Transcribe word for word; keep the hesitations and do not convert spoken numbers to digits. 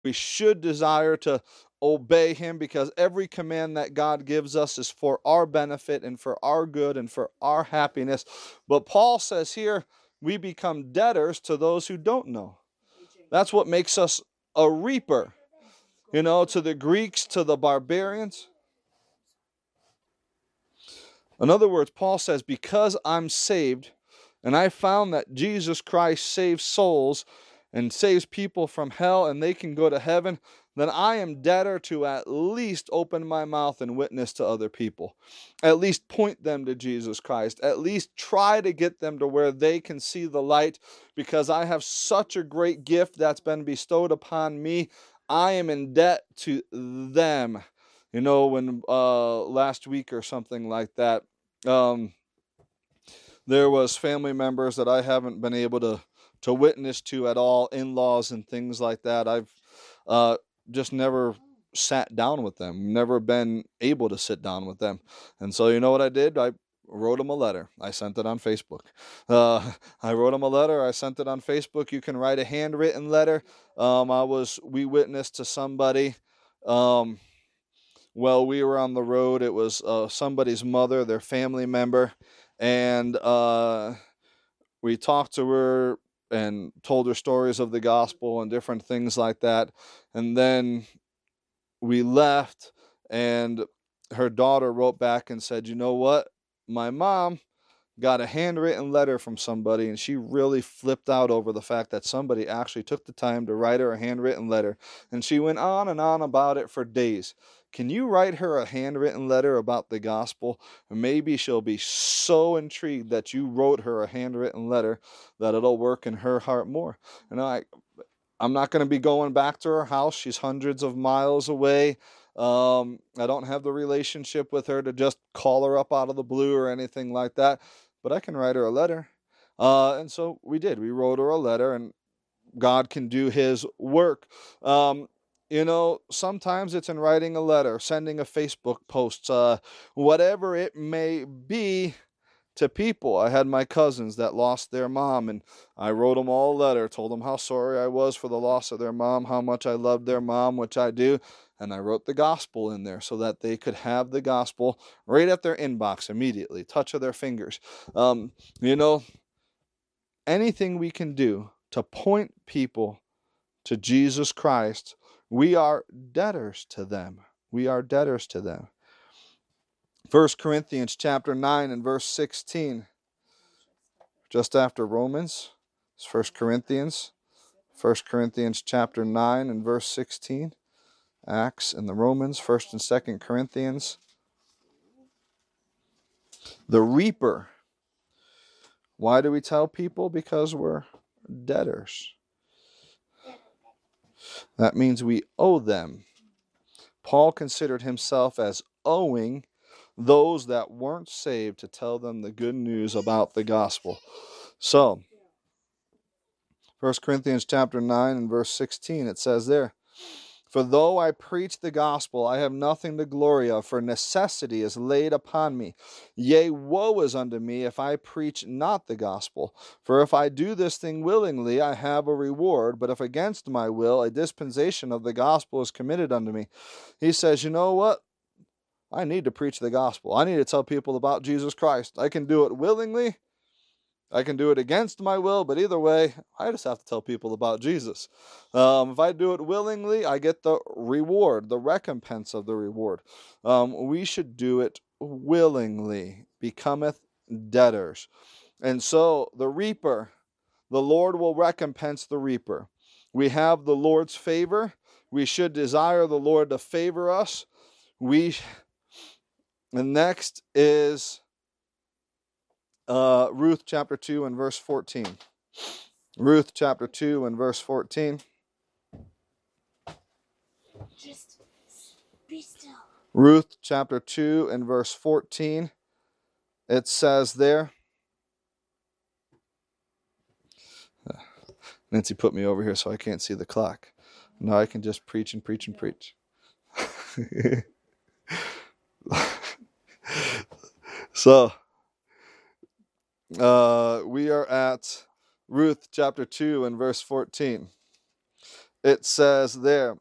We should desire to obey him, because every command that God gives us is for our benefit and for our good and for our happiness. But Paul says here, we become debtors to those who don't know. That's what makes us a reaper. You know, to the Greeks, to the barbarians. In other words, Paul says, because I'm saved, and I found that Jesus Christ saves souls and saves people from hell, and they can go to heaven, then I am debtor to at least open my mouth and witness to other people. At least point them to Jesus Christ. At least try to get them to where they can see the light, because I have such a great gift that's been bestowed upon me. I am in debt to them. You know, when uh, last week or something like that, um, there was family members that I haven't been able to, to witness to at all, in-laws and things like that. I've uh, just never sat down with them, never been able to sit down with them. And so you know what I did? I wrote them a letter. I sent it on Facebook. Uh, I wrote them a letter. I sent it on Facebook. You can write a handwritten letter. Um, I was, we witnessed to somebody, um, well, we were on the road. It was uh, somebody's mother, their family member, and uh, we talked to her and told her stories of the gospel and different things like that. And then we left, and her daughter wrote back and said, you know what? My mom got a handwritten letter from somebody, and she really flipped out over the fact that somebody actually took the time to write her a handwritten letter. And she went on and on about it for days. Can you write her a handwritten letter about the gospel? Maybe she'll be so intrigued that you wrote her a handwritten letter that it'll work in her heart more. You know, I, I'm not going to be going back to her house. She's hundreds of miles away. Um, I don't have the relationship with her to just call her up out of the blue or anything like that, but I can write her a letter. Uh, and so we did. We wrote her a letter, and God can do his work. Um, you know, sometimes it's in writing a letter, sending a Facebook post, uh, whatever it may be, to people. I had my cousins that lost their mom, and I wrote them all a letter, told them how sorry I was for the loss of their mom, how much I loved their mom, which I do, and I wrote the gospel in there so that they could have the gospel right at their inbox immediately, touch of their fingers. Um, you know, anything we can do to point people to Jesus Christ, we are debtors to them. We are debtors to them. First Corinthians chapter nine and verse sixteen. Just after Romans, it's First Corinthians. First Corinthians chapter nine and verse sixteen. Acts and the Romans, First and Second Corinthians. The reaper. Why do we tell people? Because we're debtors. That means we owe them. Paul considered himself as owing those that weren't saved to tell them the good news about the gospel. So, First Corinthians chapter nine and verse sixteen, it says there, for though I preach the gospel, I have nothing to glory of, for necessity is laid upon me. Yea, woe is unto me if I preach not the gospel. For if I do this thing willingly, I have a reward, but if against my will, a dispensation of the gospel is committed unto me. He says, you know what? I need to preach the gospel. I need to tell people about Jesus Christ. I can do it willingly. I can do it against my will, but either way, I just have to tell people about Jesus. Um, if I do it willingly, I get the reward, the recompense of the reward. Um, we should do it willingly. Becometh debtors. And so the reaper, the Lord will recompense the reaper. We have the Lord's favor. We should desire the Lord to favor us. We, the next is Uh, Ruth chapter two and verse fourteen. Ruth chapter two and verse fourteen. Just be still. Ruth chapter two and verse fourteen. It says there. Nancy put me over here so I can't see the clock. Now I can just preach and preach and preach. So, uh, we are at Ruth chapter two and verse fourteen. it says there,